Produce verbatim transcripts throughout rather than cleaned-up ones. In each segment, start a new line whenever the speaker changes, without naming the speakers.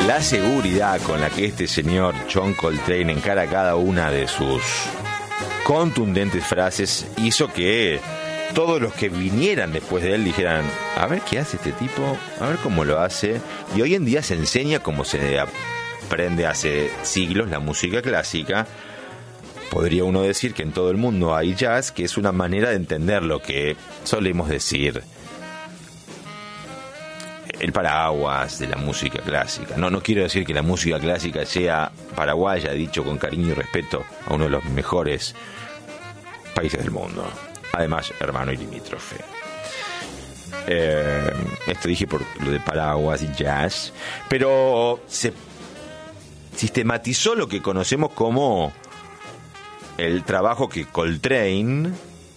La seguridad con la que este señor John Coltrane encara cada una de sus contundentes frases hizo que todos los que vinieran después de él dijeran: a ver qué hace este tipo, a ver cómo lo hace. Y hoy en día se enseña como se aprende hace siglos la música clásica. Podría uno decir que en todo el mundo hay jazz, que es una manera de entender lo que solemos decir el paraguas de la música clásica. No, no quiero decir que la música clásica sea paraguaya, dicho con cariño y respeto a uno de los mejores países del mundo. Además, hermano y limítrofe. Eh, esto dije por lo de paraguas y jazz, pero se sistematizó lo que conocemos como el trabajo que Coltrane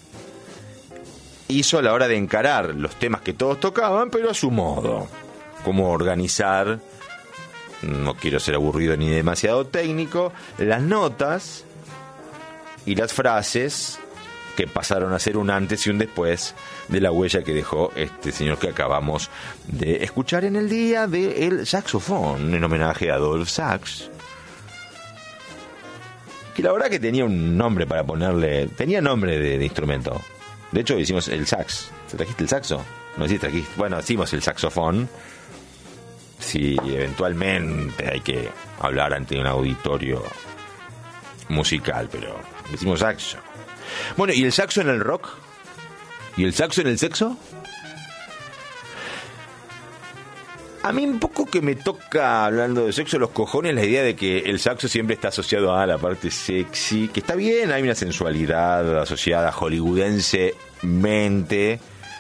hizo a la hora de encarar los temas que todos tocaban, pero a su modo. Cómo organizar, no quiero ser aburrido ni demasiado técnico, las notas y las frases que pasaron a ser un antes y un después de la huella que dejó este señor que acabamos de escuchar en el día del saxofón, en homenaje a Adolphe Sax, que la verdad que tenía un nombre para ponerle, tenía nombre de, de instrumento. De hecho, hicimos el sax. ¿Te trajiste el saxo? No sé si trajiste. Bueno, hicimos el saxofón. Si eventualmente hay que hablar ante un auditorio musical, pero hicimos saxo. Bueno, ¿y el saxo en el rock? ¿Y el saxo en el sexo? A mí un poco que me toca, hablando de sexo, los cojones, la idea de que el saxo siempre está asociado a la parte sexy, que está bien, hay una sensualidad asociada hollywoodensemente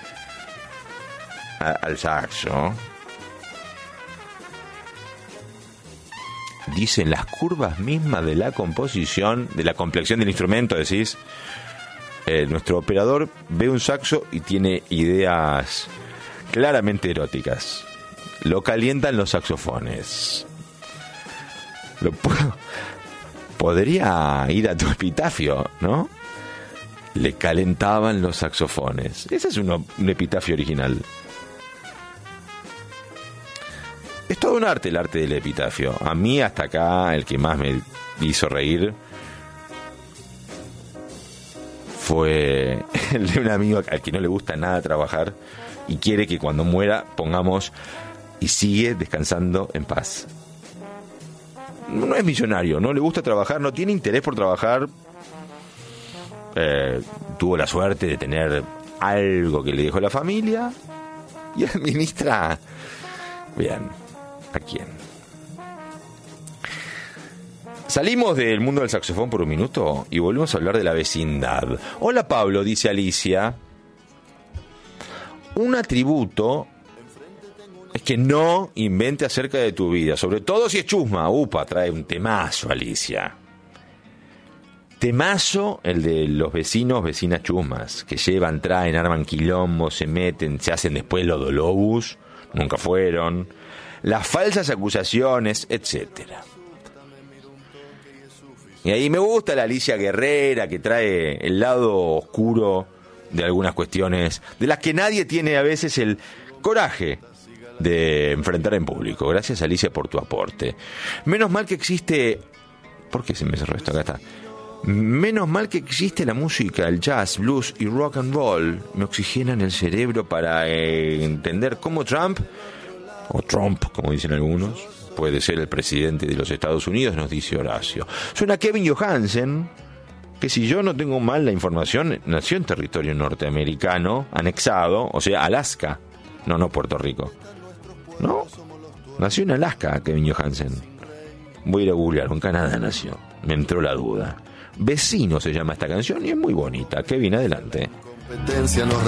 a, al saxo. Dicen las curvas mismas de la composición, de la complexión del instrumento, decís. Eh, nuestro operador ve un saxo y tiene ideas claramente eróticas. Lo calientan los saxofones. Lo puedo... Podría ir a tu epitafio, ¿no? Le calentaban los saxofones. Ese es uno, un epitafio original. Es todo un arte el arte del epitafio. A mí hasta acá el que más me hizo reír fue el de un amigo al que no le gusta nada trabajar y quiere que cuando muera pongamos: y sigue descansando en paz. No es millonario, no le gusta trabajar, no tiene interés por trabajar. Eh, tuvo la suerte de tener algo que le dejó la familia y administra bien. ¿A quién? Salimos del mundo del saxofón por un minuto y volvemos a hablar de la vecindad. Hola Pablo, dice Alicia. Un atributo es que no invente acerca de tu vida, sobre todo si es chusma. Upa, trae un temazo, Alicia. Temazo el de los vecinos, vecinas chusmas, que llevan, traen, arman quilombo, se meten, se hacen después los dolobus, nunca fueron, las falsas acusaciones, etcétera. Y ahí me gusta la Alicia Guerrera, que trae el lado oscuro de algunas cuestiones, de las que nadie tiene a veces el coraje de enfrentar en público. Gracias, Alicia, por tu aporte. Menos mal que existe... ¿Por qué se me cerró esto? Acá está. Menos mal que existe la música, el jazz, blues y rock and roll. Me oxigenan el cerebro para eh, entender cómo Trump, o Trump, como dicen algunos, puede ser el presidente de los Estados Unidos, nos dice Horacio. Suena Kevin Johansen, que si yo no tengo mal la información, nació en territorio norteamericano, anexado, o sea, Alaska. No, no Puerto Rico. ¿No? Nació en Alaska, Kevin Johansen. Voy a ir a googlear, en Canadá nació. Me entró la duda. Vecino se llama esta canción y es muy bonita. Kevin, adelante. Competencia nos